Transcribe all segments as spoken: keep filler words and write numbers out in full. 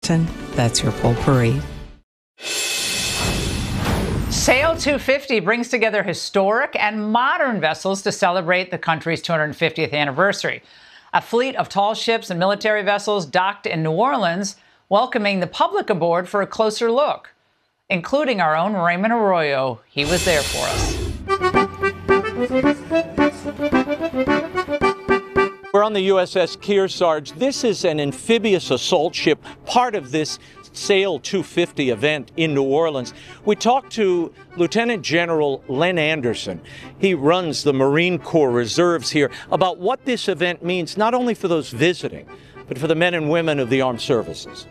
Washington, that's your Potpourri. Sail two fifty brings together historic and modern vessels to celebrate the country's two hundred fiftieth anniversary. A fleet of tall ships and military vessels docked in New Orleans, welcoming the public aboard for a closer look, including our own Raymond Arroyo. He was there for us. We're on the U S S Kearsarge. This is an amphibious assault ship, part of this Sail two fifty event in New Orleans. We talked to Lieutenant General Len Anderson. He runs the Marine Corps Reserves here about what this event means, not only for those visiting, but for the men and women of the armed services.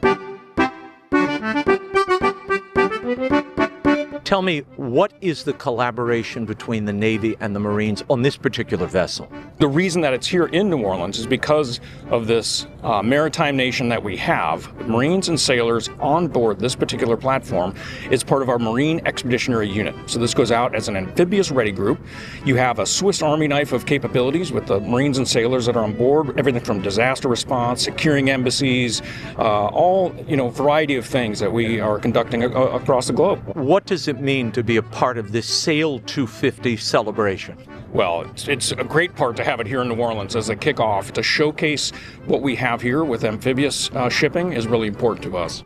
Tell me, what is the collaboration between the Navy and the Marines on this particular vessel? The reason that it's here in New Orleans is because of this uh, maritime nation that we have. Marines and sailors on board this particular platform is part of our Marine Expeditionary Unit. So this goes out as an amphibious ready group. You have a Swiss Army knife of capabilities with the Marines and sailors that are on board, everything from disaster response, securing embassies, uh, all, you know, variety of things that we are conducting a- across the globe. What does it mean to be a part of this Sail two fifty celebration? Well, it's, it's a great part to have it here in New Orleans as a kickoff. To showcase what we have here with amphibious uh, shipping is really important to us.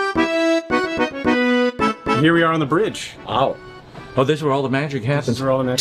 Here we are on the bridge. Wow. Oh, this is where all the magic happens. This is where all the magic